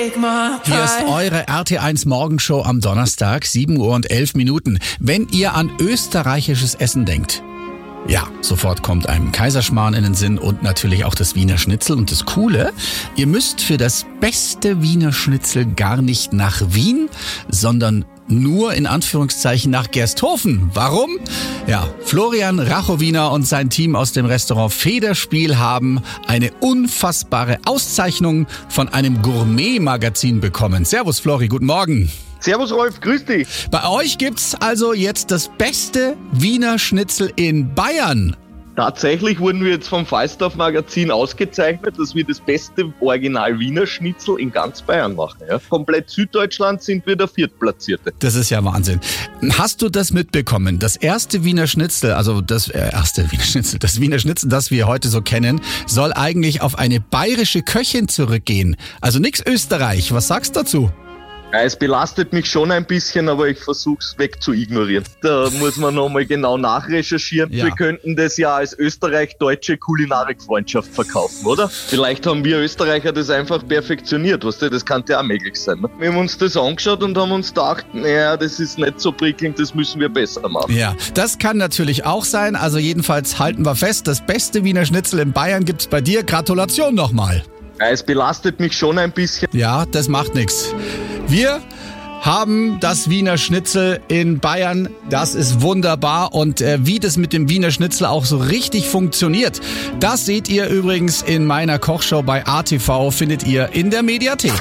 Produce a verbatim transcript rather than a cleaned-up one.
Hier ist eure R T eins Morgenshow am Donnerstag, sieben Uhr und elf Minuten. Wenn ihr an österreichisches Essen denkt, ja, sofort kommt einem Kaiserschmarrn in den Sinn und natürlich auch das Wiener Schnitzel. Und das Coole, ihr müsst für das beste Wiener Schnitzel gar nicht nach Wien, sondern nur in Anführungszeichen nach Gersthofen. Warum? Ja, Florian Rachowiner und sein Team aus dem Restaurant Federspiel haben eine unfassbare Auszeichnung von einem Gourmet-Magazin bekommen. Servus Flori, guten Morgen. Servus Rolf, grüß dich. Bei euch gibt's also jetzt das beste Wiener Schnitzel in Bayern. Tatsächlich wurden wir jetzt vom Falstaff Magazin ausgezeichnet, dass wir das beste Original Wiener Schnitzel in ganz Bayern machen. Ja. Komplett Süddeutschland sind wir der Viertplatzierte. Das ist ja Wahnsinn. Hast du das mitbekommen? Das erste Wiener Schnitzel, also das äh, erste Wiener Schnitzel, das Wiener Schnitzel, das wir heute so kennen, soll eigentlich auf eine bayerische Köchin zurückgehen. Also nix Österreich. Was sagst du dazu? Ja, es belastet mich schon ein bisschen, aber ich versuche es wegzuignorieren. Da muss man nochmal genau nachrecherchieren. Ja. Wir könnten das ja als österreich-deutsche Kulinarikfreundschaft verkaufen, oder? Vielleicht haben wir Österreicher das einfach perfektioniert, weißt du? Das kann ja auch möglich sein. Ne? Wir haben uns das angeschaut und haben uns gedacht, naja, das ist nicht so prickelnd, das müssen wir besser machen. Ja, das kann natürlich auch sein. Also jedenfalls halten wir fest, das beste Wiener Schnitzel in Bayern gibt's bei dir. Gratulation nochmal. Ja, es belastet mich schon ein bisschen. Ja, das macht nichts. Wir haben das Wiener Schnitzel in Bayern. Das ist wunderbar. Und äh, wie das mit dem Wiener Schnitzel auch so richtig funktioniert, das seht ihr übrigens in meiner Kochshow bei A T V, findet ihr in der Mediathek.